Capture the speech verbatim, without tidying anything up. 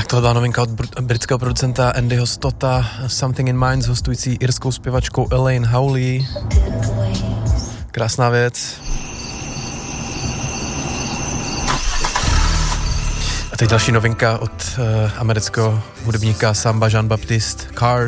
Tohle byla novinka od br- britského producenta Andyho Stotta, Something in Mind s hostující irskou zpěvačkou Elaine Howley. Krásná věc. A teď další novinka od uh, amerického hudebníka Samba Jean-Baptiste, Cars.